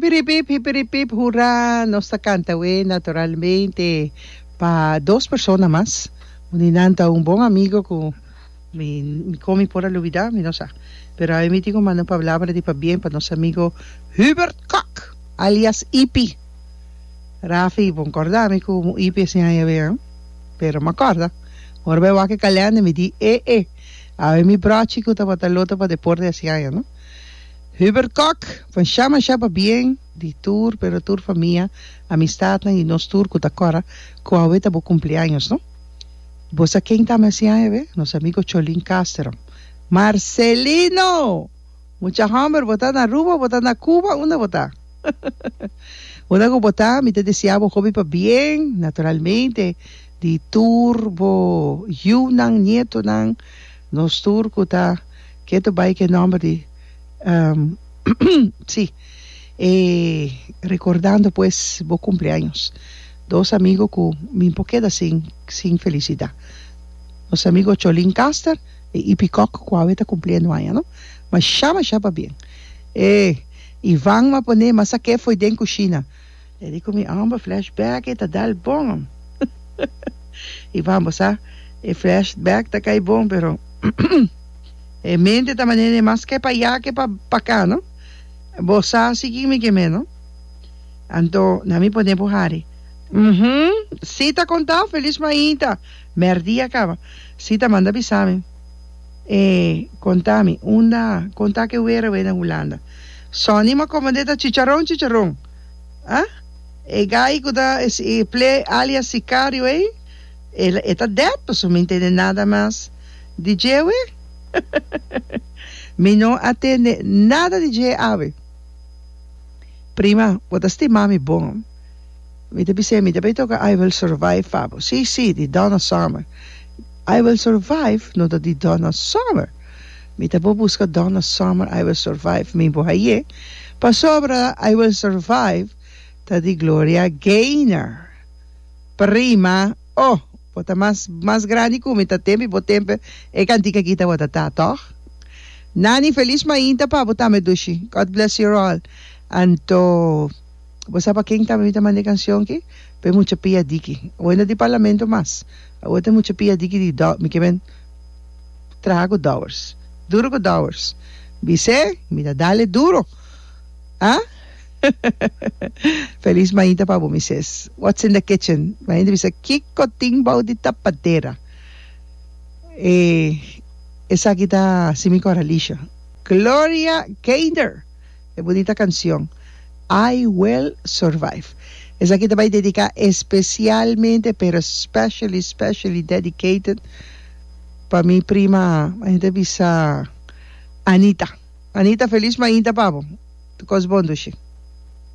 hipiripip, hurra, nos canta, naturalmente, para 2 personas más. Uninanta un buen amigo con mi comi por olvidar, mi no sé. Pero a mí tengo mano palabra de para bien para nuestro amigo Hubert Koch, alias Ipi. Rafi, concordame con Ipi se haya ver, pero me acorda. Ahora veo que calhando me di, a ver mi prático para tal otro para deporte así haya, ¿no? Hubert Koch, van chama bien, de tour, pero tour familia, amistad, y nos tour con Takora, con ahorita por cumpleaños, ¿no? Vos a quem tá assim aí, nos amigos Cholín Castro. Marcelino! Mucha hambre, botar na Aruba, botar na Cuba, onde botar? Onde vou botar, me te deseava hobby para bien, naturalmente, de turbo, Yunnan, Nieto, nos turco, tá, que tu vai que nome de, sí, recordando pues, vos cumpleaños. 2 amigos con mi poqueda sin felicidad. Los amigos Cholín Caster y Picoc, que está cumpliendo años, ¿no? Mas chama bien. Y van a poner, mas aqui foi dentro da cozinha. Eu digo, mi amba flashback, tá dal bom. E vamos, flashback tá cai bom, pero mente da maneira mais que para allá que para cá, ¿no? Vos seguir que menos. Então, na mi podemos hari. Sita contar, feliz maíta. Merdi acaba. Sita manda avisarme. Contame, conta que hubiera en Holanda. Sony ma comandeta chicharrón. Ah? Gai kuda play alias sicario, Eta dead, pues no me entiende nada más. DJ, me no atende nada DJ ave. Prima, wat is die mami bom? Me te toca I Will Survive, Fabo. Sí, di Donna Summer. I Will Survive, no dat die Donna Summer. Me te busca Donna Summer, I Will Survive, me bohaye. Pa sobra I Will Survive, ta di Gloria Gaynor. Prima, bota más grande como ta tempo, cantica kita bota ta, toch? Nani, feliz mainta pa, botame dushi. God bless you all. Anto, você para quem tá me mandando canção que tem muita pia diki. Hoje de parlamento mas, hoje tem muita pia diki de me que vem trago dollars, duro com dollars. Bise, mira dale duro, ah? Feliz mainta para vocês. What's in the kitchen? Mainta bisa kiko tingbao de tapadera. Esa aqui tá simi coralisha. Gloria Gaynor. É bonita canción. I Will Survive. Esa aquí te va a dedicar especialmente, pero especially dedicated para mi prima, a gente visa Anita. Anita, feliz mainta, pavo. Tu cos bondushi.